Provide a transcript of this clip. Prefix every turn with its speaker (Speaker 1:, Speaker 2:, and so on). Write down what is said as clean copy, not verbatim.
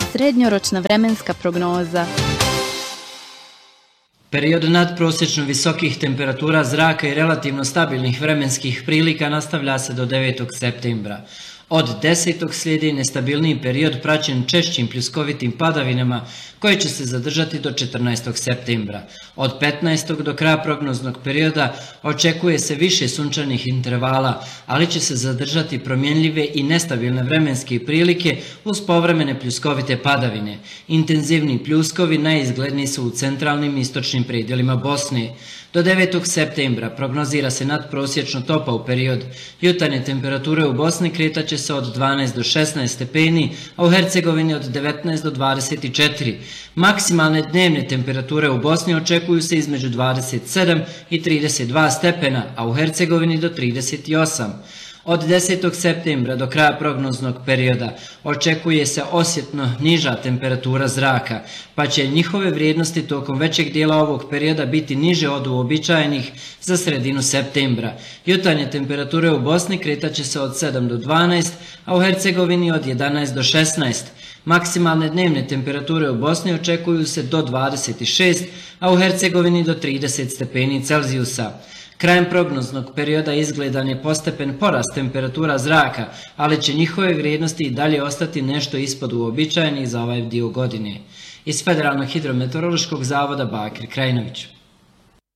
Speaker 1: Srednjoročna vremenska prognoza.
Speaker 2: Period nadprosječno visokih temperatura zraka i relativno stabilnih vremenskih prilika nastavlja se do 9. septembra. Od 10. slijedi nestabilniji period praćen češćim pljuskovitim padavinama koji će se zadržati do 14. septembra. Od 15. do kraja prognoznog perioda očekuje se više sunčanih intervala, ali će se zadržati promjenljive i nestabilne vremenske prilike uz povremene pljuskovite padavine. Intenzivni pljuskovi najizgledniji su u centralnim i istočnim predjelima Bosne. Do 9. septembra prognozira se nadprosječno topao period. Jutarnje temperature u Bosni kretat će se od 12 do 16 stepeni, a u Hercegovini od 19 do 24. Maksimalne dnevne temperature u Bosni očekuju se između 27 i 32 stepena, a u Hercegovini do 38. Od 10. septembra do kraja prognoznog perioda očekuje se osjetno niža temperatura zraka, pa će njihove vrijednosti tokom većeg dijela ovog perioda biti niže od uobičajenih za sredinu septembra. Jutarnje temperature u Bosni kretat će se od 7 do 12, a u Hercegovini od 11 do 16. Maksimalne dnevne temperature u Bosni očekuju se do 26, a u Hercegovini do 30 stepeni Celzijusa. Krajem prognoznog perioda izgledan je postepen porast temperatura zraka, ali će njihove vrijednosti i dalje ostati nešto ispod uobičajenih za ovaj dio godine. Iz Federalnog hidrometeorološkog zavoda Bakir Krajinović.